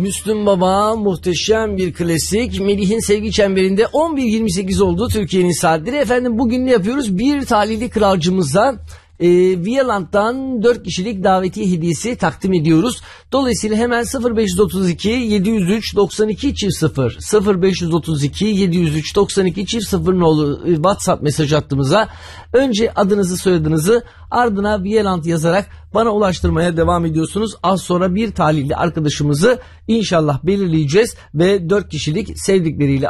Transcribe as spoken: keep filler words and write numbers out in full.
Müslüm Baba muhteşem bir klasik. Melih'in sevgi çemberinde on bir yirmi sekiz oldu Türkiye'nin saatleri. Efendim bugün ne yapıyoruz? Bir talihli kralcımıza e, Viyaland'dan dört kişilik davetiye hediyesi takdim ediyoruz. Dolayısıyla hemen sıfır beş otuz iki yedi yüz üç doksan iki çift sıfır sıfır beş otuz iki yedi yüz üç doksan iki çift sıfır nolu WhatsApp mesaj hattımıza önce adınızı soyadınızı ardına Viyaland yazarak bana ulaştırmaya devam ediyorsunuz. Az sonra bir talihli arkadaşımızı inşallah belirleyeceğiz ve dört kişilik sevdikleriyle